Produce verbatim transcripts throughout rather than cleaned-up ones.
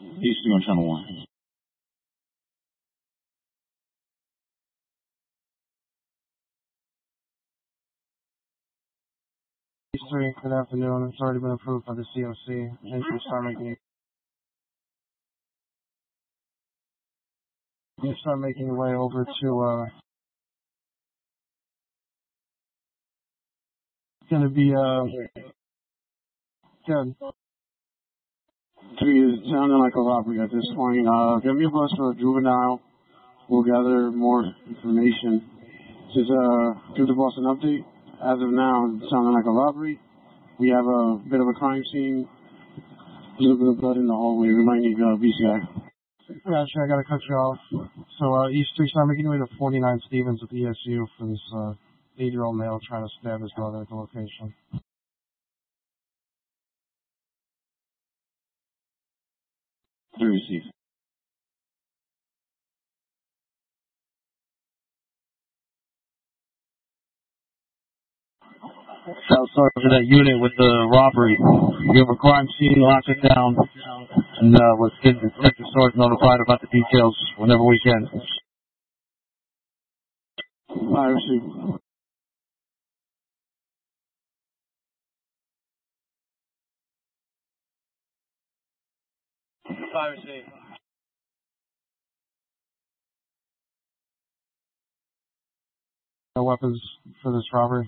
East three on channel one. East three, good afternoon. It's already been approved by the C O C. And you start making you start making your way over to uh it's gonna be uh good. Three is sounding like a robbery at this point. Uh, give me a bus for a juvenile. We'll gather more information. Just uh, give the boss an update. As of now, it's sounding like a robbery. We have a bit of a crime scene. A little bit of blood in the hallway. We might need uh, B C I. Yeah, sure, I gotta cut you off. So, uh, East three, start making your way to forty-nine Stevens at the E S U for this, uh, eight-year-old male trying to stab his brother at the location. Three received. South Sergeant, that unit with the robbery. You have a crime scene, lock it down, and, uh, let's get the Detective Sergeant notified about the details whenever we can. I received. Five received. No weapons for this robbery?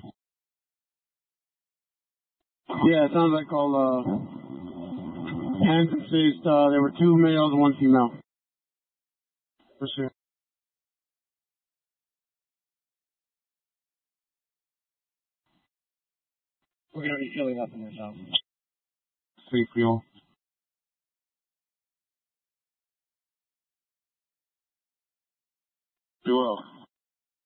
Yeah, it sounds like all, uh, hands and faced, uh, there were two males and one female. Pursue. We're gonna be filling up in this house. Free fuel. Be well.